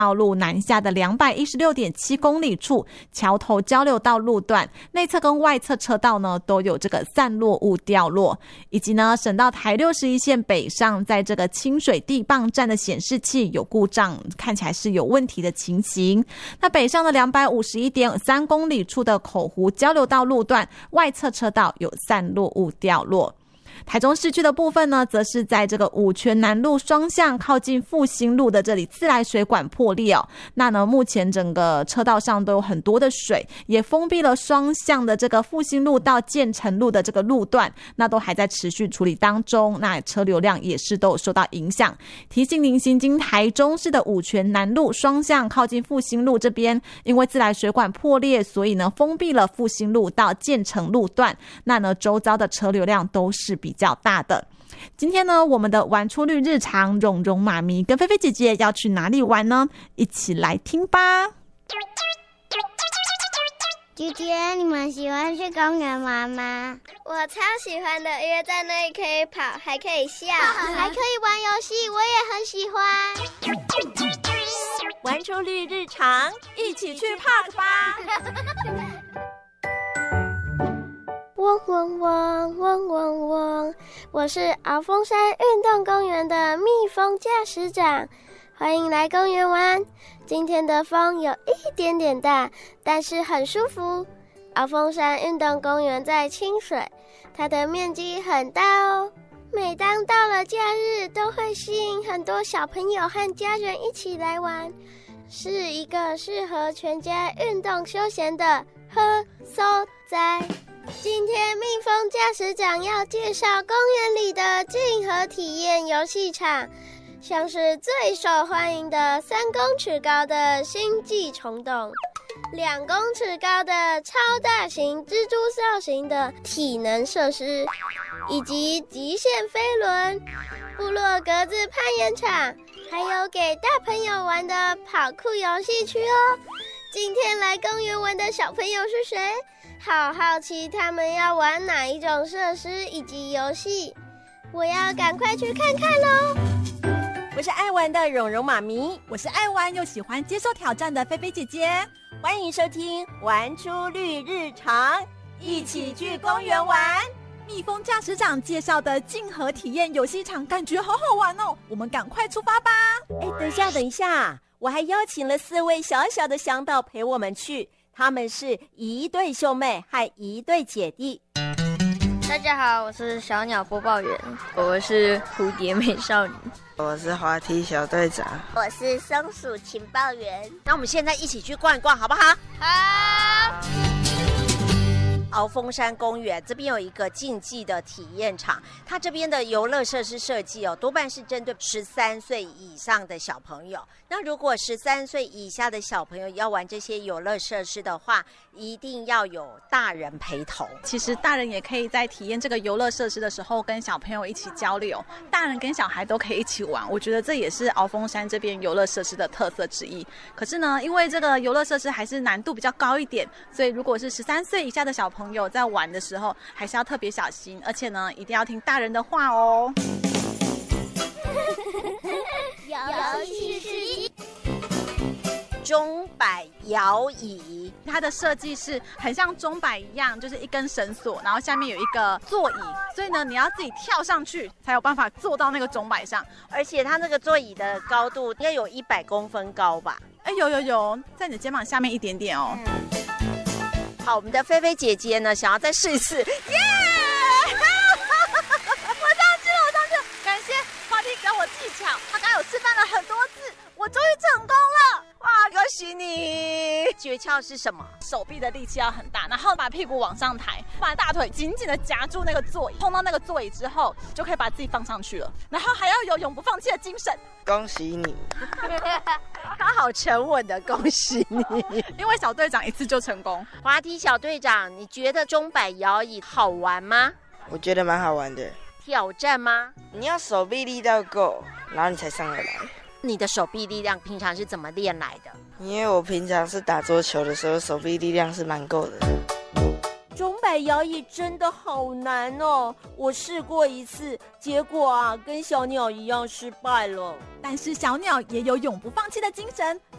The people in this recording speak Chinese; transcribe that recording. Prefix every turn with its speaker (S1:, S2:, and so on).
S1: 道路南下的 216.7 公里处，桥头交流道路段内侧跟外侧车道呢都有这个散落物掉落，以及呢省道台61线北上在这个清水地磅站的显示器有故障，看起来是有问题的情形。那北上的 251.3 公里处的口湖交流道路段外侧车道有散落物掉落。台中市区的部分呢，则是在这个五权南路双向靠近复兴路的这里自来水管破裂哦。那呢，目前整个车道上都有很多的水，也封闭了双向的这个复兴路到建成路的这个路段，那都还在持续处理当中。那车流量也是都有受到影响。提醒您行经台中市的五权南路双向靠近复兴路这边，因为自来水管破裂，所以呢封闭了复兴路到建成路段。那呢，周遭的车流量都是比较大的。今天呢，我们的玩出绿日常，蓉蓉妈咪跟菲菲姐姐要去哪里玩呢？一起来听吧。
S2: 姐姐，你们喜欢去公园玩吗？
S3: 我超喜欢的，因为在那里可以跑，还可以笑，
S2: 还可以玩游戏，我也很喜欢。
S4: 玩出绿日常，一起去 park 吧。
S3: 嗡嗡嗡嗡嗡嗡，我是鳌峰山运动公园的蜜蜂驾驶长，欢迎来公园玩。今天的风有一点点大，但是很舒服。鳌峰山运动公园在清水，它的面积很大哦。每当到了假日，都会吸引很多小朋友和家人一起来玩，是一个适合全家运动休闲的好所在。今天蜜蜂驾驶长要介绍公园里的竞合体验游戏场，像是最受欢迎的3公尺高的星际虫洞，2公尺高的超大型蜘蛛造型的体能设施，以及极限飞轮、部落格子攀岩场，还有给大朋友玩的跑酷游戏区哦。今天来公园玩的小朋友是谁？好好奇他们要玩哪一种设施以及游戏，我要赶快去看看咯。
S4: 我是爱玩的蓉蓉妈咪，
S1: 我是爱玩又喜欢接受挑战的菲菲姐姐，
S4: 欢迎收听玩出绿日常，一起去公园玩。
S1: 蜜蜂驾驶长介绍的竞合体验游戏场感觉好好玩哦，我们赶快出发吧。
S4: 等一下，我还邀请了4位小小的向导陪我们去，他们是一对兄妹和一对姐弟。
S5: 大家好，我是小鸟播报员，我是蝴蝶美少女，
S6: 我是滑梯小队长，
S3: 我是松鼠情报员。
S4: 那我们现在一起去逛一逛好不好？
S3: 好。
S4: 鳌峰山公园这边有一个竞技的体验场，它这边的游乐设施设计多半是针对13岁以上的小朋友。那如果13岁以下的小朋友要玩这些游乐设施的话，一定要有大人陪同。
S1: 其实大人也可以在体验这个游乐设施的时候跟小朋友一起交流，大人跟小孩都可以一起玩，我觉得这也是鳌峰山这边游乐设施的特色之一。可是呢，因为这个游乐设施还是难度比较高一点，所以如果是13岁以下的小朋友在玩的时候还是要特别小心，而且呢一定要听大人的话哦。
S3: 游戏是
S4: 钟摆摇椅，
S1: 它的设计是很像钟摆一样，就是一根绳索，然后下面有一个座椅，所以呢你要自己跳上去才有办法坐到那个钟摆上，
S4: 而且它那个座椅的高度应该有100公分高吧？
S1: 有，在你的肩膀下面一点点哦。
S4: 好，我们的菲菲姐姐呢想要再试一次，耶！
S1: 我上去了，感谢滑梯教我技巧，他刚刚有示范了很多次，我终于成功了！
S4: 哇，恭喜你！诀窍是什么？
S1: 手臂的力气要很大，然后把屁股往上抬，把大腿紧紧的夹住那个座椅，碰到那个座椅之后，就可以把自己放上去了。然后还要有永不放弃的精神。
S6: 恭喜你！
S4: 他好沉稳的，恭喜你！
S1: 因为小队长一次就成功。
S4: 滑梯小队长，你觉得钟摆摇椅好玩吗？
S6: 我觉得蛮好玩的。
S4: 挑战吗？
S6: 你要手臂力道够，然后你才上得来。
S4: 你的手臂力量平常是怎么练来的？
S6: 因为我平常是打桌球的时候，手臂力量是蛮够的。
S4: 钟摆摇椅真的好难哦，我试过一次，结果跟小鸟一样失败了。
S1: 但是小鸟也有永不放弃的精神，